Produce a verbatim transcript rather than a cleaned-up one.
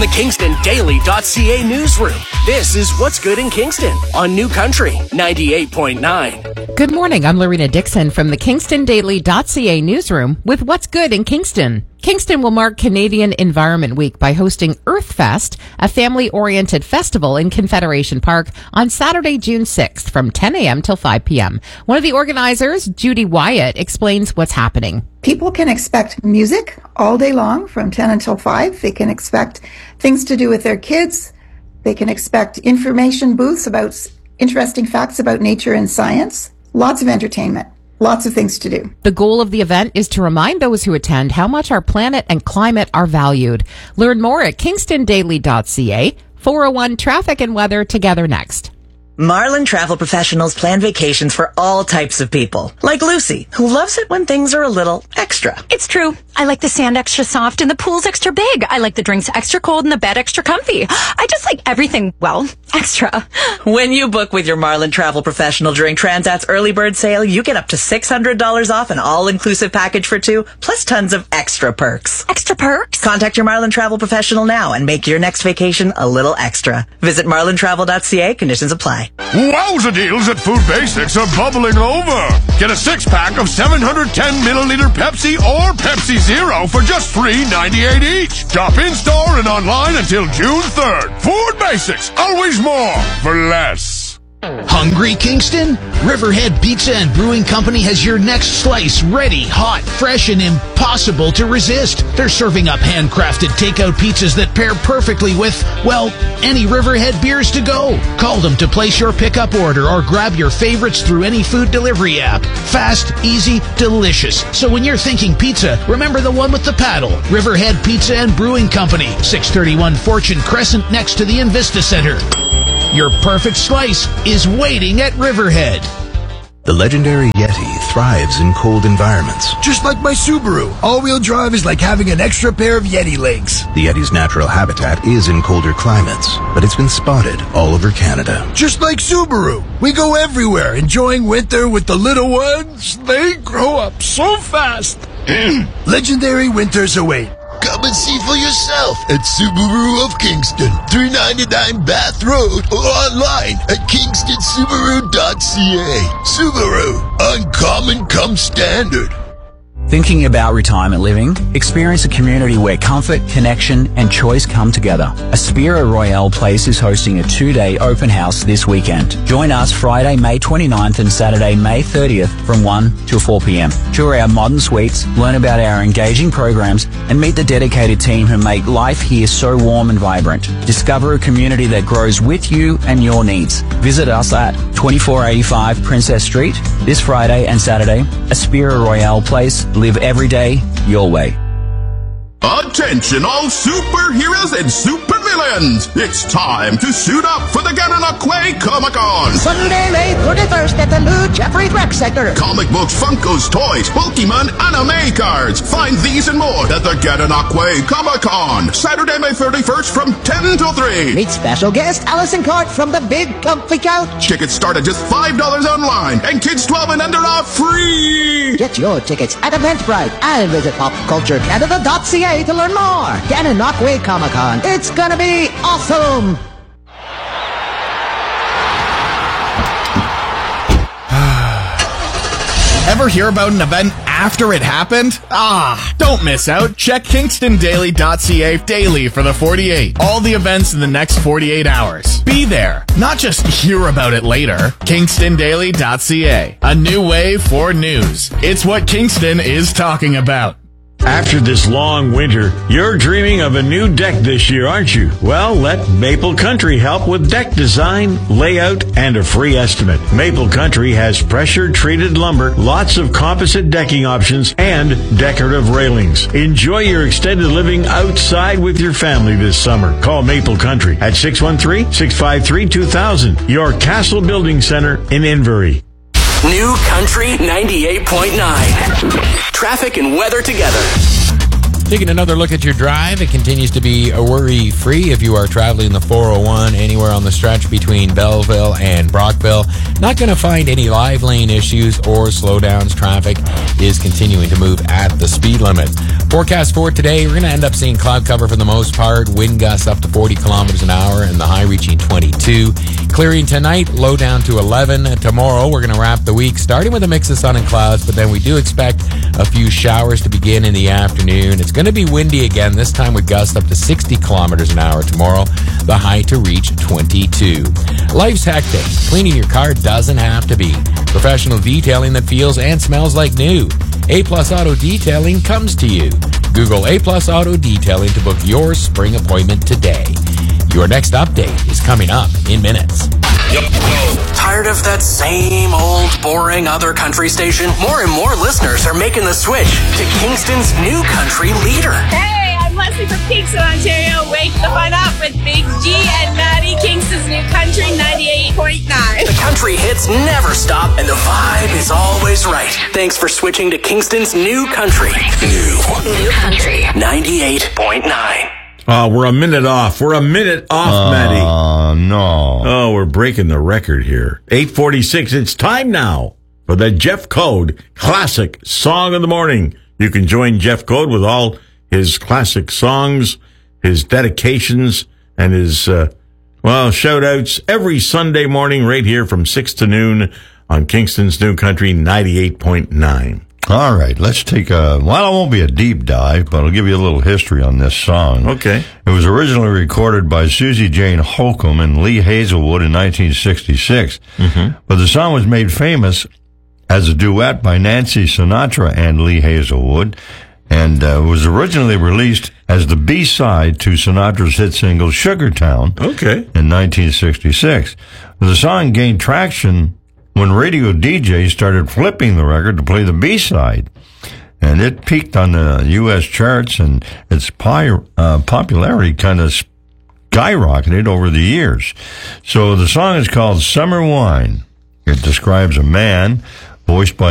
the Kingston Daily dot C A newsroom, this is What's Good in Kingston on New Country ninety-eight point nine. Good morning. I'm Lorena Dixon from the Kingston Daily dot C A newsroom with What's Good in Kingston. Kingston will mark Canadian Environment Week by hosting Earth Fest, a family-oriented festival in Confederation Park on Saturday, June sixth from ten a.m. till five p.m. One of the organizers, Judy Wyatt, explains what's happening. People can expect music all day long from ten until five. They can expect things to do with their kids. They can expect information booths about interesting facts about nature and science. Lots of entertainment. Lots of things to do. The goal of the event is to remind those who attend how much our planet and climate are valued. Learn more at Kingston Daily dot C A. four oh one Traffic and Weather together next. Marlin Travel Professionals plan vacations for all types of people. Like Lucy, who loves it when things are a little extra. It's true. I like the sand extra soft and the pool's extra big. I like the drinks extra cold and the bed extra comfy. I just like everything, well, extra. When you book with your Marlin Travel Professional during Transat's early bird sale, you get up to six hundred dollars off an all-inclusive package for two, plus tons of extra perks. Extra perks? Contact your Marlin Travel Professional now and make your next vacation a little extra. Visit marlin travel dot C A. Conditions apply. Wowza deals at Food Basics are bubbling over. Get a six-pack of seven hundred ten milliliter Pepsi or Pepsi Zero for just three ninety-eight each. Shop in-store and online until June third. Food Basics, always more for less. Hungry, Kingston? Riverhead Pizza and Brewing Company has your next slice ready, hot, fresh, and impossible to resist. They're serving up handcrafted takeout pizzas that pair perfectly with, well, any Riverhead beers to go. Call them to place your pickup order or grab your favorites through any food delivery app. Fast, easy, delicious. So when you're thinking pizza, remember the one with the paddle. Riverhead Pizza and Brewing Company, six thirty-one Fortune Crescent next to the Invista Center. Your perfect slice is waiting at Riverhead. The legendary Yeti thrives in cold environments. Just like my Subaru, all-wheel drive is like having an extra pair of Yeti legs. The Yeti's natural habitat is in colder climates, but it's been spotted all over Canada. Just like Subaru, we go everywhere enjoying winter with the little ones. They grow up so fast. Legendary winters await. Come and see for yourself at Subaru of Kingston, three ninety-nine Bath Road, or online at kingston subaru dot C A. Subaru, uncommon come standard. Thinking about retirement living? Experience a community where comfort, connection, and choice come together. Aspira Royale Place is hosting a two-day open house this weekend. Join us Friday, May twenty-ninth and Saturday, May thirtieth from one till four p.m. Tour our modern suites, learn about our engaging programs, and meet the dedicated team who make life here so warm and vibrant. Discover a community that grows with you and your needs. Visit us at twenty-four eighty-five Princess Street this Friday and Saturday. Aspira Royale Place. Live every day your way. Attention all superheroes and supervillains! It's time to suit up for the Gananoque Comic-Con! Sunday, May thirty-first at the Lou Jeffrey Rec Center. Comic books, Funkos, toys, Pokemon, anime cards. Find these and more at the Gananoque Comic-Con. Saturday, May thirty-first from ten till three. Meet special guest Allison Cart from the Big Comfy Couch. Tickets start at just five dollars online, and kids twelve and under are free! Get your tickets at Eventbrite and visit pop culture canada dot C A to learn more. Gananoque Comic-Con. It's gonna be awesome. Ever hear about an event after it happened? Ah, don't miss out. Check Kingston Daily dot C A daily for the forty-eight. All the events in the next forty-eight hours. Be there, not just hear about it later. Kingston Daily dot C A. A new way for news. It's what Kingston is talking about. After this long winter, you're dreaming of a new deck this year, aren't you? Well, let Maple Country help with deck design, layout, and a free estimate. Maple Country has pressure-treated lumber, lots of composite decking options, and decorative railings. Enjoy your extended living outside with your family this summer. Call Maple Country at six one three, six five three, two thousand, your Castle Building Center in Inverie. New Country ninety-eight point nine. Traffic and weather together. Taking another look at your drive, it continues to be worry-free if you are traveling the four oh one anywhere on the stretch between Belleville and Brockville. Not going to find any live lane issues or slowdowns. Traffic is continuing to move at the speed limit. Forecast for today, we're going to end up seeing cloud cover for the most part. Wind gusts up to forty kilometers an hour and the high reaching twenty-two. Clearing tonight, low down to eleven. Tomorrow, we're going to wrap the week starting with a mix of sun and clouds, but then we do expect a few showers to begin in the afternoon. It's going to be windy again, this time with gusts up to sixty kilometers an hour tomorrow, the high to reach twenty-two. Life's hectic. Cleaning your car doesn't have to be. Professional detailing that feels and smells like new. A-Plus Auto Detailing comes to you. Google A-Plus Auto Detailing to book your spring appointment today. Your next update is coming up in minutes. Yep. Tired of that same old, boring other country station? More and more listeners are making the switch to Kingston's new country leader. Hey, I'm Leslie from Kingston, Ontario. Wake the fun up with Big G and Maddie, Kingston's new country ninety-eight point nine. The country hits never stop, and the vibe is always right. Thanks for switching to Kingston's new country. New. New country. ninety-eight point nine. Oh, we're a minute off. We're a minute off, uh, Maddie. Oh, no. Oh, we're breaking the record here. eight forty-six. It's time now for the Jeff Code Classic Song of the Morning. You can join Jeff Code with all his classic songs, his dedications, and his, uh, well, shout-outs every Sunday morning right here from six to noon on Kingston's New Country ninety-eight point nine. All right, let's take a, well, it won't be a deep dive, but I'll give you a little history on this song. Okay. It was originally recorded by Susie Jane Holcomb and Lee Hazelwood in nineteen sixty-six, mm-hmm. but the song was made famous as a duet by Nancy Sinatra and Lee Hazelwood, and uh, was originally released as the B-side to Sinatra's hit single Sugartown okay. in nineteen sixty-six. The song gained traction when radio D Js started flipping the record to play the B-side. And it peaked on the U S charts, and its pi- uh, popularity kind of skyrocketed over the years. So the song is called Summer Wine. It describes a man, voiced by